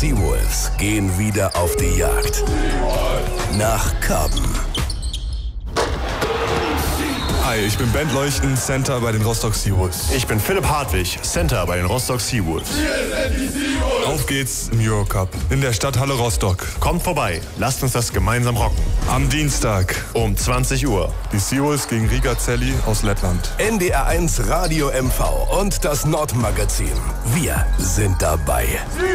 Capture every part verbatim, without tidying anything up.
Seawolves gehen wieder auf die Jagd. Nach Karben. Hi, ich bin Bent Leuchten, Center bei den Rostock Seawolves. Ich bin Philipp Hartwig, Center bei den Rostock Seawolves. Auf geht's im Eurocup in der Stadthalle Rostock. Kommt vorbei, lasst uns das gemeinsam rocken. Am Dienstag um zwanzig Uhr. Die Seawolves gegen Riga Celli aus Lettland. N D R eins Radio M V und das Nordmagazin. Wir sind dabei.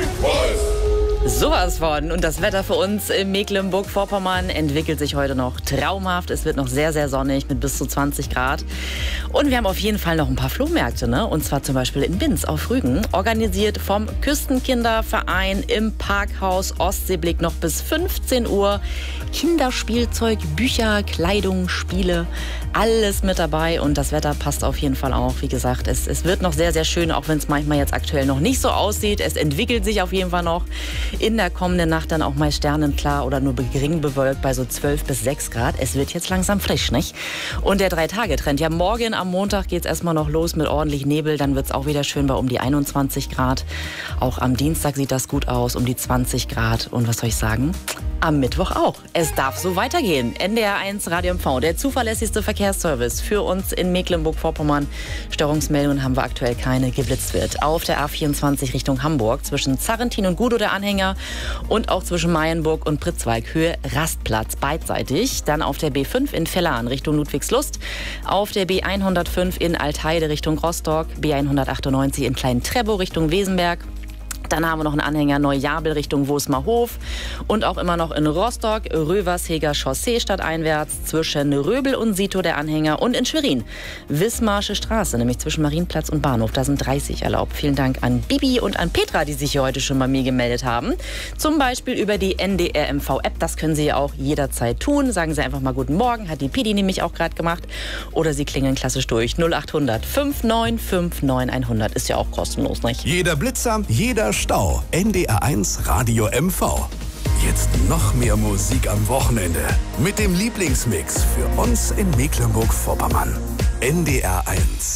Sowas von. Und das Wetter für uns in Mecklenburg-Vorpommern entwickelt sich heute noch traumhaft. Es wird noch sehr, sehr sonnig mit bis zu zwanzig Grad. Und wir haben auf jeden Fall noch ein paar Flohmärkte, ne? Und zwar zum Beispiel in Binz auf Rügen, organisiert vom Küstenkinderverein im Parkhaus Ostseeblick noch bis fünfzehn Uhr. Kinderspielzeug, Bücher, Kleidung, Spiele, alles mit dabei. Und das Wetter passt auf jeden Fall auch. Wie gesagt, es, es wird noch sehr, sehr schön, auch wenn es manchmal jetzt aktuell noch nicht so aussieht. Es entwickelt sich auf jeden Fall noch. In der kommenden Nacht dann auch mal sternenklar oder nur gering bewölkt bei so zwölf bis sechs Grad. Es wird jetzt langsam frisch, nicht? Und der Drei-Tage-Trend. Ja, morgen am Montag geht es erstmal noch los mit ordentlich Nebel. Dann wird es auch wieder schön bei um die einundzwanzig Grad. Auch am Dienstag sieht das gut aus, um die zwanzig Grad. Und was soll ich sagen? Am Mittwoch auch. Es darf so weitergehen. N D R eins Radio M V, der zuverlässigste Verkehrsservice für uns in Mecklenburg-Vorpommern. Störungsmeldungen haben wir aktuell keine, geblitzt wird. Auf der A vierundzwanzig Richtung Hamburg zwischen Zarrentin und Gudow der Anhänger und auch zwischen Mayenburg und Pritzwalk Höhe Rastplatz beidseitig. Dann auf der B fünf in Vellan Richtung Ludwigslust. Auf der B hundertfünf in Altheide Richtung Rostock. B hundertachtundneunzig in Klein-Treppow Richtung Wesenberg. Dann haben wir noch einen Anhänger Neujabel Richtung Wosmerhof und auch immer noch in Rostock, Röversheger Chaussee stadteinwärts, zwischen Röbel und Sito der Anhänger und in Schwerin, Wismarsche Straße, nämlich zwischen Marienplatz und Bahnhof, da sind dreißig erlaubt. Vielen Dank an Bibi und an Petra, die sich hier heute schon bei mir gemeldet haben. Zum Beispiel über die N D R M V-App, das können Sie ja auch jederzeit tun. Sagen Sie einfach mal Guten Morgen, hat die Pidi nämlich auch gerade gemacht. Oder Sie klingeln klassisch durch null acht hundert fünf neun fünf neun hundert, ist ja auch kostenlos, nicht? Jeder Blitzer, jeder Stau. N D R eins Radio M V. Jetzt noch mehr Musik am Wochenende. Mit dem Lieblingsmix für uns in Mecklenburg-Vorpommern. N D R eins.